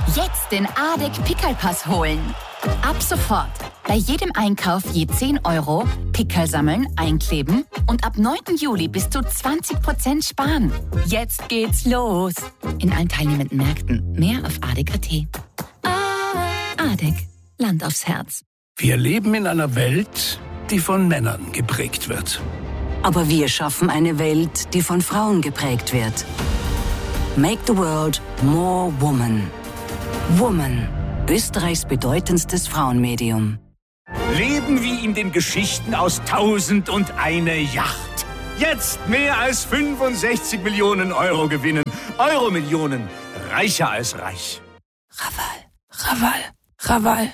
Jetzt den ADEC Pickelpass holen. Ab sofort. Bei jedem Einkauf je 10 € Pickel sammeln, einkleben und ab 9. Juli bis zu 20% sparen. Jetzt geht's los. In allen teilnehmenden Märkten. Mehr auf ADEC.at. ADEC. Land aufs Herz. Wir leben in einer Welt, die von Männern geprägt wird. Aber wir schaffen eine Welt, die von Frauen geprägt wird. Make the world more woman. Woman. Österreichs bedeutendstes Frauenmedium. Leben wie in den Geschichten aus 1001 Yacht. Jetzt mehr als 65 Millionen Euro gewinnen. Euro-Millionen. Reicher als reich. Raval.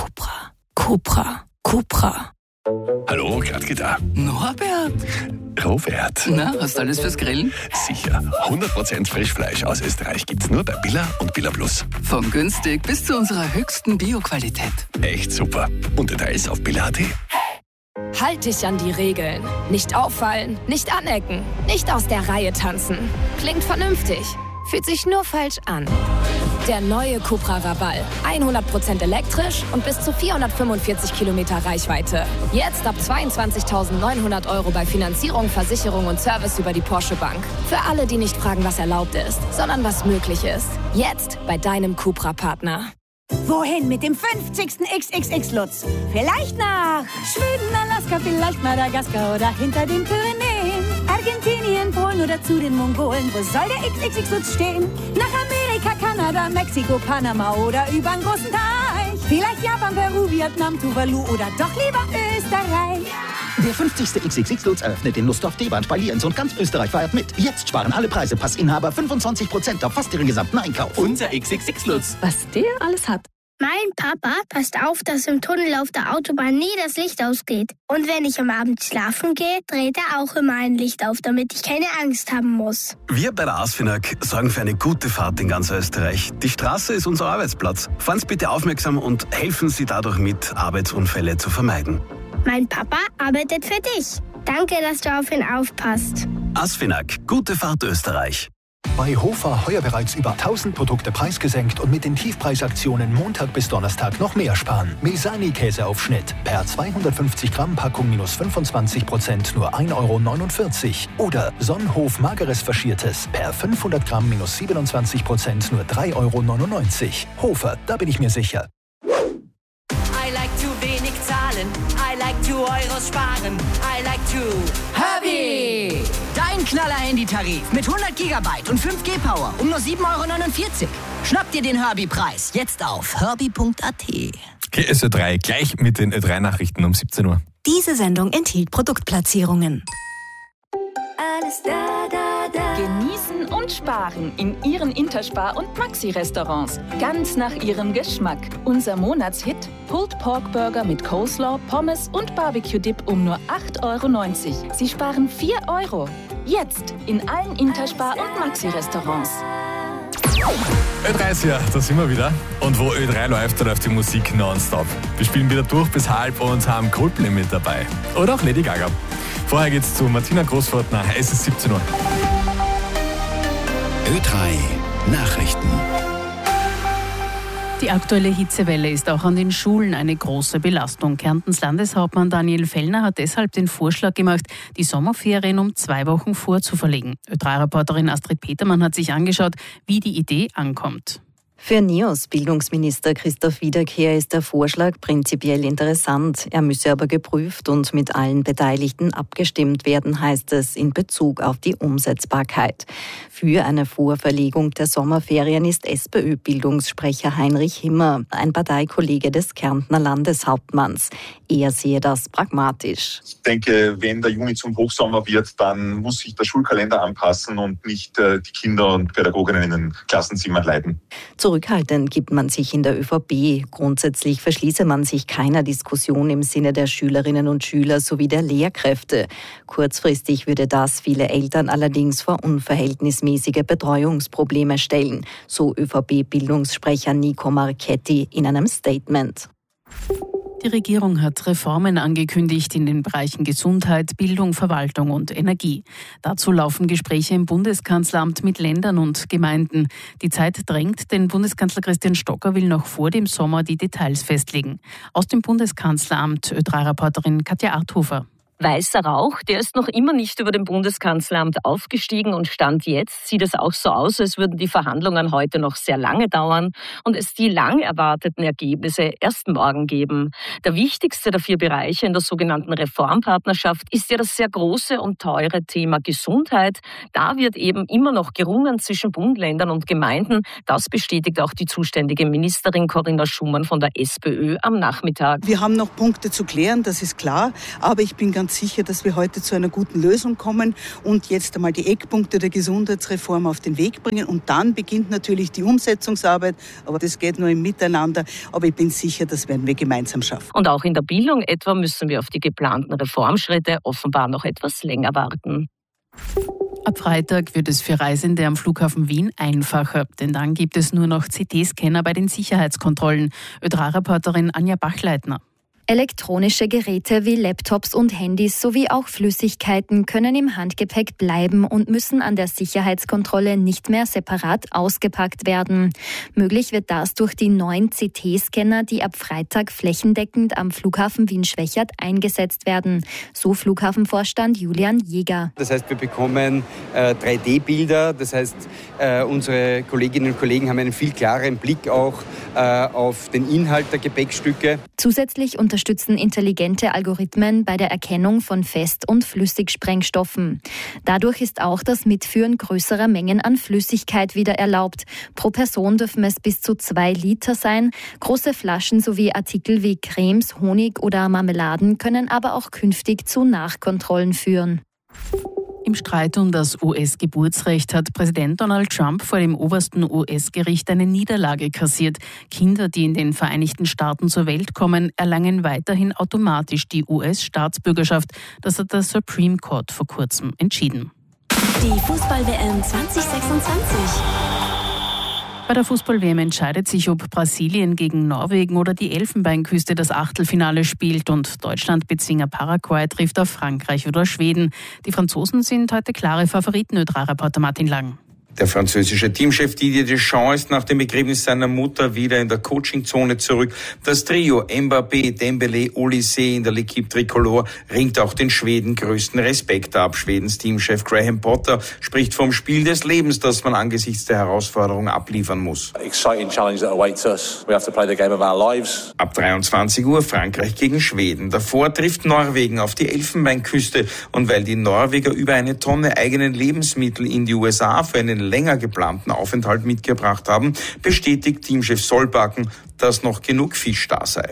Cupra. Hallo, Gradke da. Norbert. Robert. Na, hast du alles fürs Grillen? Sicher. 100% Frischfleisch aus Österreich gibt's nur bei Billa und Billa Plus. Von günstig bis zu unserer höchsten Bioqualität. Echt super. Und Details auf Billa.at. Halt dich an die Regeln. Nicht auffallen, nicht anecken, nicht aus der Reihe tanzen. Klingt vernünftig, fühlt sich nur falsch an. Der neue Cupra Raval. 100% elektrisch und bis zu 445 Kilometer Reichweite. Jetzt ab 22.900 € bei Finanzierung, Versicherung und Service über die Porsche Bank. Für alle, die nicht fragen, was erlaubt ist, sondern was möglich ist. Jetzt bei deinem Cupra-Partner. Wohin mit dem 50. XXX-Lutz? Vielleicht nach Schweden, Alaska, vielleicht Madagaskar oder hinter den Pyrenäen. Argentinien, Polen oder zu den Mongolen. Wo soll der XXX-Lutz stehen? Nach Amerika, Kanada, Mexiko, Panama oder übern großen Teich. Vielleicht Japan, Peru, Vietnam, Tuvalu oder doch lieber Österreich. Der 50. XXX-Lutz eröffnet in Nussdorf, Debans, bei Lienz und ganz Österreich feiert mit. Jetzt sparen alle Preise, Passinhaber 25% auf fast ihren gesamten Einkauf. Unser XXX-Lutz. Was der alles hat. Mein Papa passt auf, dass im Tunnel auf der Autobahn nie das Licht ausgeht. Und wenn ich am Abend schlafen gehe, dreht er auch immer ein Licht auf, damit ich keine Angst haben muss. Wir bei der ASFINAG sorgen für eine gute Fahrt in ganz Österreich. Die Straße ist unser Arbeitsplatz. Fahren Sie bitte aufmerksam und helfen Sie dadurch mit, Arbeitsunfälle zu vermeiden. Mein Papa arbeitet für dich. Danke, dass du auf ihn aufpasst. ASFINAG. Gute Fahrt Österreich. Bei Hofer heuer bereits über 1000 Produkte preisgesenkt und mit den Tiefpreisaktionen Montag bis Donnerstag noch mehr sparen. Mesani-Käseaufschnitt per 250 Gramm Packung minus 25%, nur 1,49 €. Oder Sonnenhof Mageres Faschiertes per 500 Gramm minus 27%, nur 3,99 €. Hofer, da bin ich mir sicher. I like to wenig zahlen, I like to Euros sparen, I like to Herbie! Dein Knaller-Handy-Tarif mit 100 GB und 5G Power um nur 7,49 €. Schnapp dir den Herbie-Preis jetzt auf herbie.at. Okay, SO3, gleich mit den Ö3-Nachrichten um 17 Uhr. Diese Sendung enthielt Produktplatzierungen. Alles da, da, da. Genießen und sparen in Ihren Interspar- und Maxi-Restaurants. Ganz nach Ihrem Geschmack. Unser Monatshit: Pulled Pork Burger mit Coleslaw, Pommes und Barbecue-Dip um nur 8,90 €. Sie sparen 4 €. Jetzt in allen Interspar- und Maxi-Restaurants. Ö3 ist ja, da sind wir wieder. Und wo Ö3 läuft, da läuft die Musik nonstop. Wir spielen wieder durch bis halb und haben Coldplay mit dabei. Oder auch Lady Gaga. Vorher geht's zu Martina Großfortner. Es ist 17 Uhr. Ö3 Nachrichten. Die aktuelle Hitzewelle ist auch an den Schulen eine große Belastung. Kärntens Landeshauptmann Daniel Fellner hat deshalb den Vorschlag gemacht, die Sommerferien um 2 Wochen vorzuverlegen. Ö3-Reporterin Astrid Petermann hat sich angeschaut, wie die Idee ankommt. Für NEOS-Bildungsminister Christoph Wiederkehr ist der Vorschlag prinzipiell interessant. Er müsse aber geprüft und mit allen Beteiligten abgestimmt werden, heißt es in Bezug auf die Umsetzbarkeit. Für eine Vorverlegung der Sommerferien ist SPÖ-Bildungssprecher Heinrich Himmer, ein Parteikollege des Kärntner Landeshauptmanns. Er sehe das pragmatisch. Ich denke, wenn der Juni zum Hochsommer wird, dann muss sich der Schulkalender anpassen und nicht die Kinder und Pädagoginnen in den Klassenzimmern leiden. Zurückhaltend gibt man sich in der ÖVP. Grundsätzlich verschließe man sich keiner Diskussion im Sinne der Schülerinnen und Schüler sowie der Lehrkräfte. Kurzfristig würde das viele Eltern allerdings vor unverhältnismäßige Betreuungsprobleme stellen, so ÖVP-Bildungssprecher Nico Marchetti in einem Statement. Die Regierung hat Reformen angekündigt in den Bereichen Gesundheit, Bildung, Verwaltung und Energie. Dazu laufen Gespräche im Bundeskanzleramt mit Ländern und Gemeinden. Die Zeit drängt, denn Bundeskanzler Christian Stocker will noch vor dem Sommer die Details festlegen. Aus dem Bundeskanzleramt Ö3-Reporterin Katja Arthofer. Weißer Rauch, der ist noch immer nicht über dem Bundeskanzleramt aufgestiegen und Stand jetzt sieht es auch so aus, als würden die Verhandlungen heute noch sehr lange dauern und es die lang erwarteten Ergebnisse erst morgen geben. Der wichtigste der 4 Bereiche in der sogenannten Reformpartnerschaft ist ja das sehr große und teure Thema Gesundheit. Da wird eben immer noch gerungen zwischen Bund, Ländern und Gemeinden. Das bestätigt auch die zuständige Ministerin Corinna Schumann von der SPÖ am Nachmittag. Wir haben noch Punkte zu klären, das ist klar, aber ich bin ganz sicher, dass wir heute zu einer guten Lösung kommen und jetzt einmal die Eckpunkte der Gesundheitsreform auf den Weg bringen. Und dann beginnt natürlich die Umsetzungsarbeit, aber das geht nur im Miteinander. Aber ich bin sicher, das werden wir gemeinsam schaffen. Und auch in der Bildung etwa müssen wir auf die geplanten Reformschritte offenbar noch etwas länger warten. Ab Freitag wird es für Reisende am Flughafen Wien einfacher, denn dann gibt es nur noch CT-Scanner bei den Sicherheitskontrollen. Ö3-Reporterin Anja Bachleitner. Elektronische Geräte wie Laptops und Handys sowie auch Flüssigkeiten können im Handgepäck bleiben und müssen an der Sicherheitskontrolle nicht mehr separat ausgepackt werden. Möglich wird das durch die neuen CT-Scanner, die ab Freitag flächendeckend am Flughafen Wien-Schwechat eingesetzt werden. So Flughafenvorstand Julian Jäger. Das heißt, wir bekommen 3D-Bilder. Das heißt, unsere Kolleginnen und Kollegen haben einen viel klareren Blick auch auf den Inhalt der Gepäckstücke. Zusätzlich unterstützen intelligente Algorithmen bei der Erkennung von Fest- und Flüssigsprengstoffen. Dadurch ist auch das Mitführen größerer Mengen an Flüssigkeit wieder erlaubt. Pro Person dürfen es bis zu 2 Liter sein. Große Flaschen sowie Artikel wie Cremes, Honig oder Marmeladen können aber auch künftig zu Nachkontrollen führen. Im Streit um das US-Geburtsrecht hat Präsident Donald Trump vor dem obersten US-Gericht eine Niederlage kassiert. Kinder, die in den Vereinigten Staaten zur Welt kommen, erlangen weiterhin automatisch die US-Staatsbürgerschaft. Das hat der Supreme Court vor kurzem entschieden. Die Fußball-WM 2026. Bei der Fußball-WM entscheidet sich, ob Brasilien gegen Norwegen oder die Elfenbeinküste das Achtelfinale spielt und Deutschland-Bezwinger Paraguay trifft auf Frankreich oder Schweden. Die Franzosen sind heute klare Favoriten, Ö3-Reporter Martin Lang. Der französische Teamchef Didier Deschamps ist nach dem Begräbnis seiner Mutter wieder in der Coachingzone zurück. Das Trio Mbappé, Dembélé, Olysée in der L'Équipe Tricolore ringt auch den Schweden größten Respekt ab. Schwedens Teamchef Graham Potter spricht vom Spiel des Lebens, das man angesichts der Herausforderung abliefern muss. Exciting challenge that awaits us. We have to play the game of our lives. Ab 23 Uhr Frankreich gegen Schweden. Davor trifft Norwegen auf die Elfenbeinküste. Und weil die Norweger über 1 Tonne eigenen Lebensmittel in die USA für einen länger geplanten Aufenthalt mitgebracht haben, bestätigt Teamchef Solbakken, dass noch genug Fisch da sei.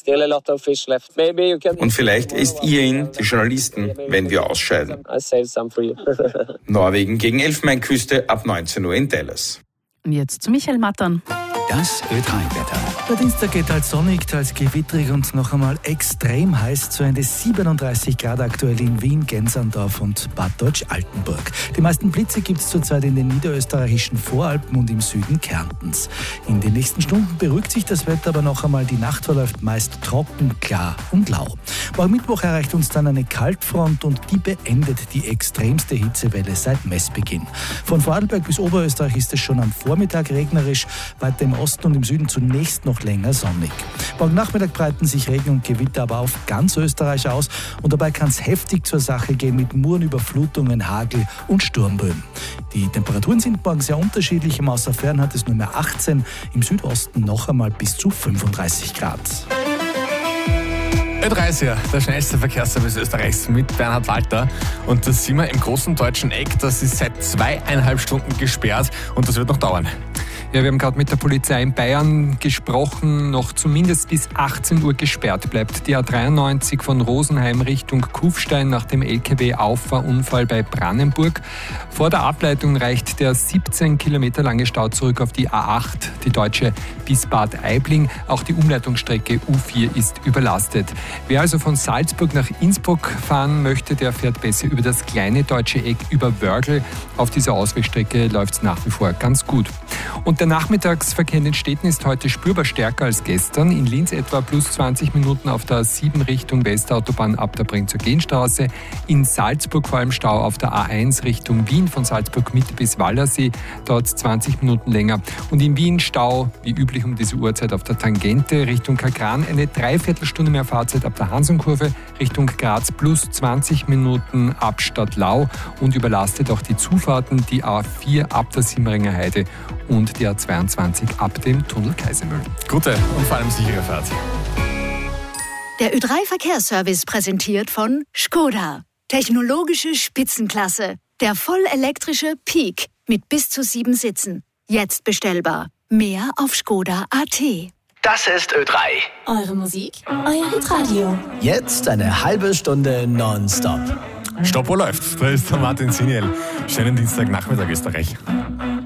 Und vielleicht esst ihr ihn, die Journalisten, wenn wir ausscheiden. Norwegen gegen Elfenbeinküste ab 19 Uhr in Dallas. Und jetzt zu Michael Mattern. Das Ö3-Wetter. Der Dienstag geht teils sonnig, teils gewittrig und noch einmal extrem heiß. Zu Ende 37 Grad aktuell in Wien, Genserndorf und Bad Deutsch-Altenburg. Die meisten Blitze gibt es zurzeit in den niederösterreichischen Voralpen und im Süden Kärntens. In den nächsten Stunden beruhigt sich das Wetter aber noch einmal. Die Nacht verläuft meist trocken, klar und lau. Morgen Mittwoch erreicht uns dann eine Kaltfront und die beendet die extremste Hitzewelle seit Messbeginn. Von Vorarlberg bis Oberösterreich ist es schon am Vormittag regnerisch, weiter im Osten und im Süden zunächst noch länger sonnig. Morgen Nachmittag breiten sich Regen und Gewitter aber auf ganz Österreich aus und dabei kann es heftig zur Sache gehen mit Murenüberflutungen, Hagel und Sturmböen. Die Temperaturen sind morgen sehr unterschiedlich. Im Außerfern hat es nur mehr 18, im Südosten noch einmal bis zu 35 Grad. Ö3, der schnellste Verkehrsservice Österreichs mit Bernhard Walter. Und da sind wir im großen deutschen Eck. Das ist seit 2,5 Stunden gesperrt und das wird noch dauern. Ja, wir haben gerade mit der Polizei in Bayern gesprochen. Noch zumindest bis 18 Uhr gesperrt bleibt die A93 von Rosenheim Richtung Kufstein nach dem LKW-Auffahrunfall bei Brannenburg. Vor der Ableitung reicht der 17 Kilometer lange Stau zurück auf die A8, die deutsche bis Bad Aibling. Auch die Umleitungsstrecke U4 ist überlastet. Wer also von Salzburg nach Innsbruck fahren möchte, der fährt besser über das kleine deutsche Eck über Wörgl. Auf dieser Ausweichstrecke läuft es nach wie vor ganz gut. Und Der Nachmittagsverkehr in den Städten ist heute spürbar stärker als gestern. In Linz etwa plus 20 Minuten auf der A7 Richtung Westautobahn ab der Brenz-zur-Gen-Straße. In Salzburg vor allem Stau auf der A1 Richtung Wien von Salzburg Mitte bis Wallersee. Dort 20 Minuten länger. Und in Wien Stau, wie üblich um diese Uhrzeit auf der Tangente Richtung Kagran. Eine Dreiviertelstunde mehr Fahrzeit ab der Hansumkurve Richtung Graz plus 20 Minuten ab Stadtlau. Und überlastet auch die Zufahrten, die A4 ab der Simmeringer Heide und die A22 ab dem Tunnel Kaisermühl. Gute und vor allem sichere Fahrt. Der Ö3-Verkehrsservice präsentiert von Škoda. Technologische Spitzenklasse. Der vollelektrische Peak mit bis zu 7 Sitzen. Jetzt bestellbar. Mehr auf Škoda.at. Das ist Ö3. Eure Musik, euer Hitradio. Jetzt eine halbe Stunde nonstop. Stopp, wo läuft? Da ist der Martin Siniel. Schönen Dienstagnachmittag, Österreich.